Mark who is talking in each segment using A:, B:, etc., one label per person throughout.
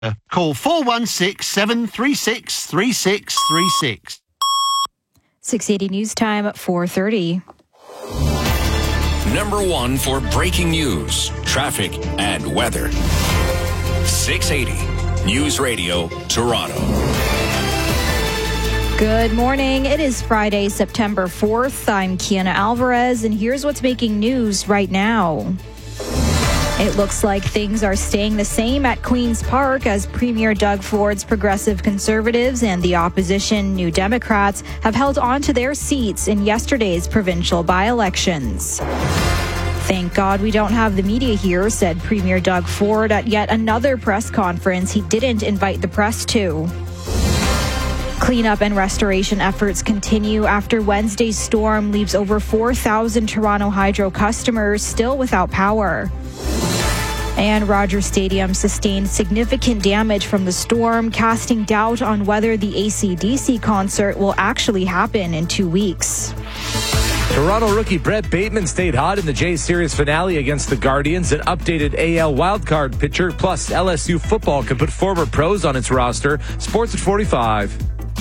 A: Call 416-736-3636.
B: 680 News Time at 4:30.
C: Number one for breaking news, traffic, and weather. 680 News Radio, Toronto.
B: Good morning. It is Friday, September 4th. I'm Kiana Alvarez, and here's what's making news right now. It looks like things are staying the same at Queen's Park as Premier Doug Ford's Progressive Conservatives and the opposition New Democrats have held on to their seats in yesterday's provincial by-elections. Thank God we don't have the media here, said Premier Doug Ford at yet another press conference he didn't invite the press to. Cleanup and restoration efforts continue after Wednesday's storm leaves over 4,000 Toronto Hydro customers still without power. And Rogers Stadium sustained significant damage from the storm, casting doubt on whether the AC/DC concert will actually happen in 2 weeks.
D: Toronto rookie Brett Bateman stayed hot in the J-Series finale against the Guardians. An updated AL wildcard pitcher plus LSU football can put former pros on its roster. Sports at 45.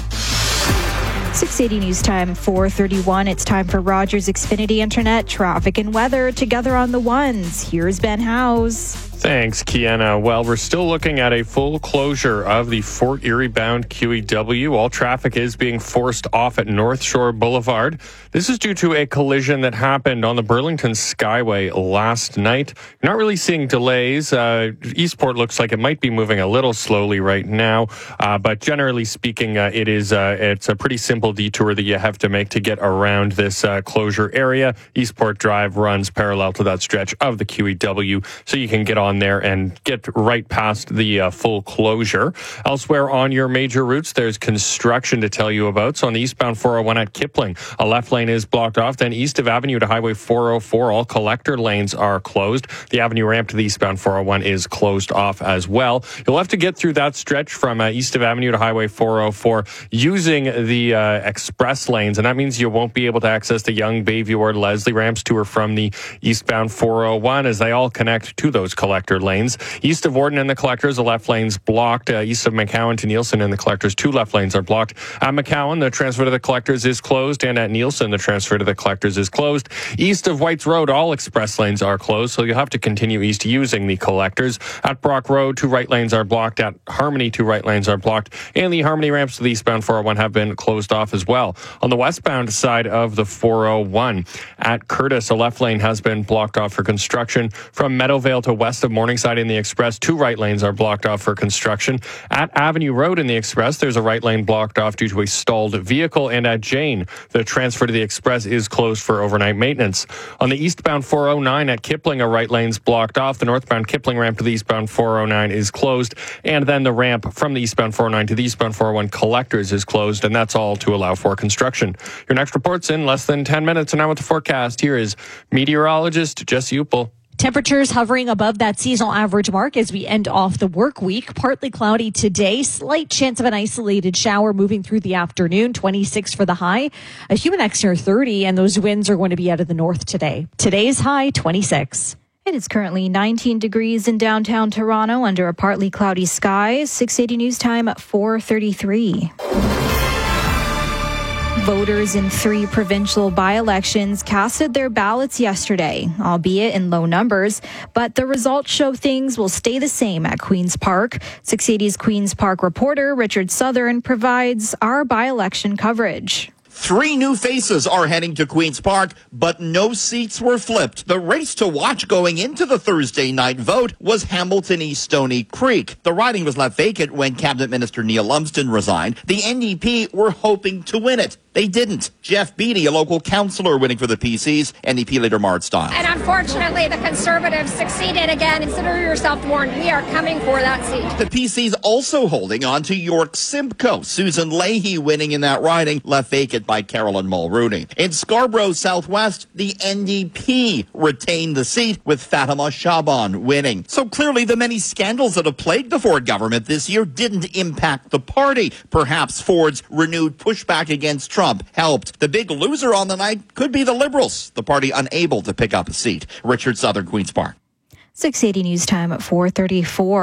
B: 680 News Time, 4:31. It's time for Rogers Xfinity Internet, traffic and weather together on the ones. Here's Ben Howes.
E: Thanks, Kiana. Well, we're still looking at a full closure of the Fort Erie-bound QEW. All traffic is being forced off at North Shore Boulevard. This is due to a collision that happened on the Burlington Skyway last night. You're not really seeing delays. Eastport looks like it might be moving a little slowly right now, but generally speaking, it's a pretty simple detour that you have to make to get around this closure area. Eastport Drive runs parallel to that stretch of the QEW, so you can get on there and get right past the full closure. Elsewhere on your major routes, there's construction to tell you about. So on the eastbound 401 at Kipling, a left lane is blocked off. Then east of Avenue to Highway 404, all collector lanes are closed. The Avenue ramp to the eastbound 401 is closed off as well. You'll have to get through that stretch from east of Avenue to Highway 404 using the express lanes, and that means you won't be able to access the Yonge, Bayview, or Leslie ramps to or from the eastbound 401 as they all connect to those collector lanes. East of Warden and the collectors, the left lane's blocked. East of McCowan to Nielsen and the collectors, 2 left lanes are blocked. At McCowan, the transfer to the collectors is closed, and at Nielsen, the transfer to the collectors is closed. East of Whites Road, all express lanes are closed, so you'll have to continue east using the collectors. At Brock Road, 2 right lanes are blocked. At Harmony, 2 right lanes are blocked, and the Harmony ramps to the eastbound 401 have been closed off as well. On the westbound side of the 401, at Curtis, a left lane has been blocked off for construction. From Meadowvale to west of Morningside in the Express, 2 right lanes are blocked off for construction. At Avenue Road in the Express, there's a right lane blocked off due to a stalled vehicle. And at Jane, the transfer to the Express is closed for overnight maintenance. On the eastbound 409 at Kipling, a right lane's blocked off. The northbound Kipling ramp to the eastbound 409 is closed. And then the ramp from the eastbound 409 to the eastbound 401 collectors is closed. And that's all to allow for construction. Your next report's in less than 10 minutes. And now with the forecast, here is meteorologist Jesse Uppel.
F: Temperatures hovering above that seasonal average mark as we end off the work week. Partly cloudy today. Slight chance of an isolated shower moving through the afternoon. 26 for the high. A humid index near 30, and those winds are going to be out of the north today. Today's high, 26.
B: It is currently 19 degrees in downtown Toronto under a partly cloudy sky. 680 News Time at 4:33. Voters in 3 provincial by-elections casted their ballots yesterday, albeit in low numbers, but the results show things will stay the same at Queen's Park. 680's Queen's Park reporter Richard Southern provides our by-election coverage.
G: 3 new faces are heading to Queen's Park, but no seats were flipped. The race to watch going into the Thursday night vote was Hamilton East Stony Creek. The riding was left vacant when Cabinet Minister Neil Lumsden resigned. The NDP were hoping to win it. They didn't. Jeff Beattie, a local councillor winning for the PCs, NDP leader Mart Stiles.
H: And unfortunately, the Conservatives succeeded again. Consider yourself warned. We are coming for that seat.
G: The PCs also holding on to York Simcoe. Susan Leahy winning in that riding, left vacant by Carolyn Mulrooney. In Scarborough Southwest, the NDP retained the seat with Fatima Shaban winning. So clearly the many scandals that have plagued the Ford government this year didn't impact the party. Perhaps Ford's renewed pushback against Trump helped. The big loser on the night could be the Liberals, the party unable to pick up a seat. Richard Southern, Queen's Park.
B: 680 News Time at 4:34.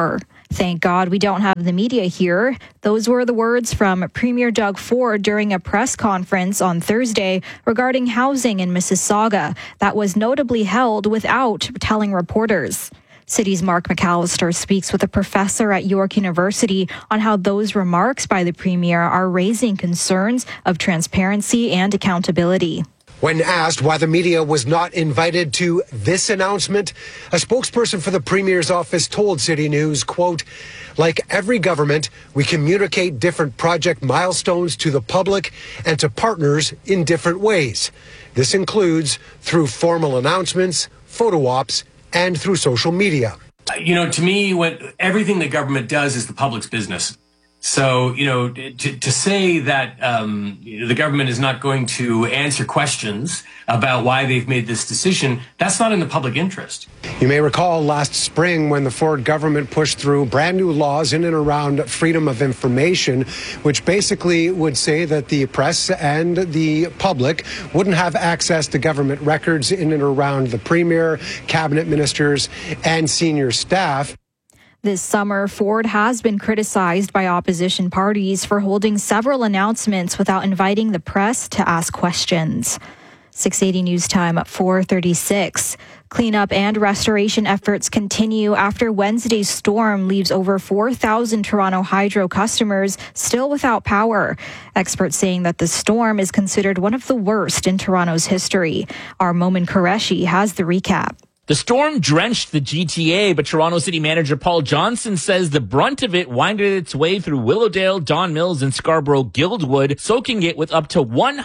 B: Thank God we don't have the media here. Those were the words from Premier Doug Ford during a press conference on Thursday regarding housing in Mississauga that was notably held without telling reporters. City's Mark McAllister speaks with a professor at York University on how those remarks by the Premier are raising concerns of transparency and accountability.
I: When asked why the media was not invited to this announcement, a spokesperson for the Premier's office told City News, quote, "Like every government, we communicate different project milestones to the public and to partners in different ways. This includes through formal announcements, photo ops, and through social media."
J: To me, everything the government does is the public's business. So, to say that the government is not going to answer questions about why they've made this decision, that's not in the public interest.
I: You may recall last spring when the Ford government pushed through brand new laws in and around freedom of information, which basically would say that the press and the public wouldn't have access to government records in and around the Premier, cabinet ministers, and senior staff.
B: This summer, Ford has been criticized by opposition parties for holding several announcements without inviting the press to ask questions. 680 News Time at 4:36. Cleanup and restoration efforts continue after Wednesday's storm leaves over 4,000 Toronto Hydro customers still without power. Experts saying that the storm is considered one of the worst in Toronto's history. Our Momin Qureshi has the recap.
K: The storm drenched the GTA, but Toronto City Manager Paul Johnson says the brunt of it winded its way through Willowdale, Don Mills, and Scarborough-Guildwood, soaking it with up to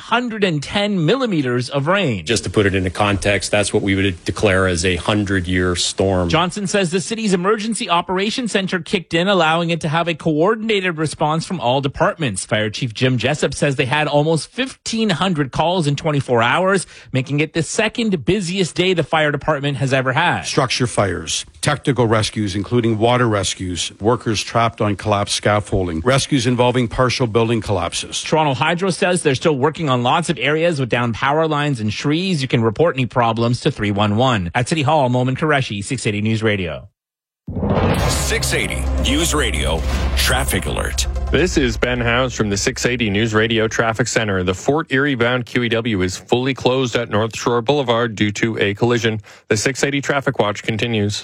K: 110 millimeters of rain.
L: Just to put it into context, that's what we would declare as a 100-year storm.
K: Johnson says the city's emergency operations center kicked in, allowing it to have a coordinated response from all departments. Fire Chief Jim Jessup says they had almost 1,500 calls in 24 hours, making it the second busiest day the fire department has ever had.
M: Structure fires, technical rescues, including water rescues, workers trapped on collapsed scaffolding, rescues involving partial building collapses.
K: Toronto Hydro says they're still working on lots of areas with downed power lines and trees. You can report any problems to 311. At City Hall, Momin Qureshi, 680 News Radio.
C: 680 News Radio Traffic Alert.
E: This is Ben Howes from the 680 News Radio Traffic Center. The Fort Erie bound QEW is fully closed at North Shore Boulevard due to a collision. The 680 Traffic Watch continues.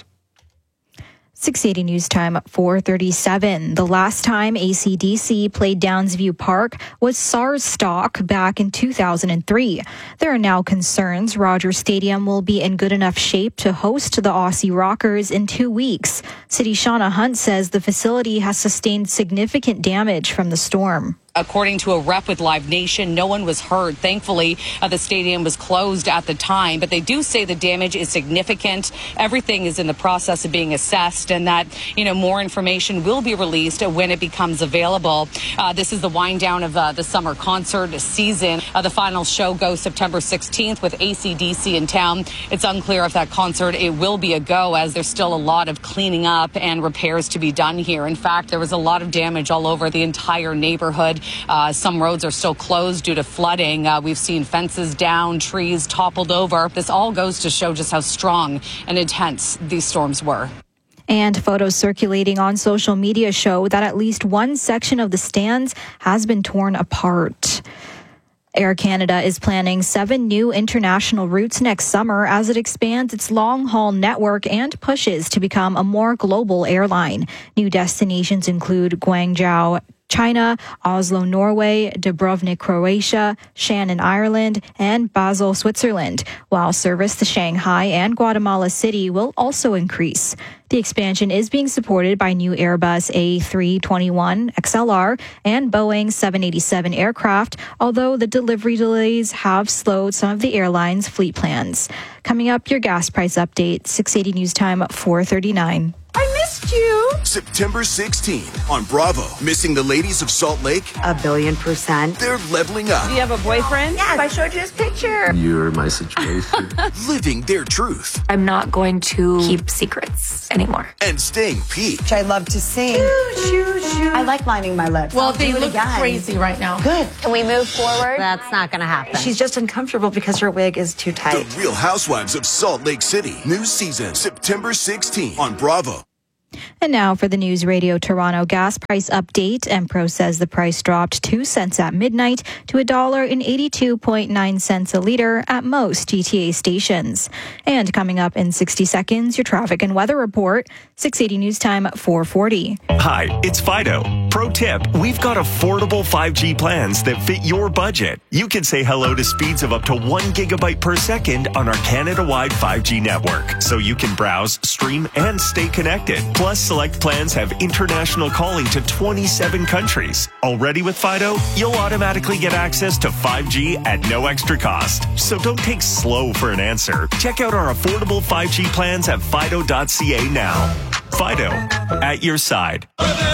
B: 680 News Time at 4:37. The last time AC/DC played Downsview Park was SARS stock back in 2003. There are now concerns Rogers Stadium will be in good enough shape to host the Aussie Rockers in 2 weeks. City Shauna Hunt says the facility has sustained significant damage from the storm.
N: According to a rep with Live Nation, no one was hurt. Thankfully, the stadium was closed at the time, but they do say the damage is significant. Everything is in the process of being assessed, and that, more information will be released when it becomes available. This is the wind down of the summer concert season. The final show goes September 16th with AC/DC in town. It's unclear if that concert, it will be a go, as there's still a lot of cleaning up and repairs to be done here. In fact, there was a lot of damage all over the entire neighborhood. Some roads are still closed due to flooding. We've seen fences down, trees toppled over. This all goes to show just how strong and intense these storms were.
B: And photos circulating on social media show that at least one section of the stands has been torn apart. Air Canada is planning 7 new international routes next summer as it expands its long-haul network and pushes to become a more global airline. New destinations include Guangzhou, China, Oslo, Norway, Dubrovnik, Croatia, Shannon, Ireland, and Basel, Switzerland, while service to Shanghai and Guatemala City will also increase. The expansion is being supported by new Airbus A321 XLR and Boeing 787 aircraft, although the delivery delays have slowed some of the airline's fleet plans. Coming up, your gas price update, 680 News Time at 4:39.
O: I missed you. September 16th on Bravo. Missing the ladies of Salt Lake?
P: 1,000,000,000%.
O: They're leveling up.
P: Do you have a boyfriend? Yes, I showed you his picture.
Q: You're my situation.
O: Living their truth.
P: I'm not going to keep secrets anymore.
O: And staying peaked.
P: I love to sing. I like lining my lips.
R: Well, they look crazy right now.
P: Good.
R: Can we move forward?
P: That's not going to happen. She's just uncomfortable because her wig is too tight.
O: The Real Housewives of Salt Lake City. New season, September 16th on Bravo.
B: And now for the News Radio Toronto gas price update. Empro says the price dropped 2 cents at midnight to $1.82.9 a litre at most GTA stations. And coming up in 60 seconds, your traffic and weather report. 680 News Time, 4:40.
Q: Hi, it's Fido. Pro tip, we've got affordable 5G plans that fit your budget. You can say hello to speeds of up to 1 gigabyte per second on our Canada-wide 5G network, so you can browse, stream, and stay connected. Plus, select plans have international calling to 27 countries. Already with Fido, you'll automatically get access to 5G at no extra cost. So don't take slow for an answer. Check out our affordable 5G plans at fido.ca now. Fido, at your side.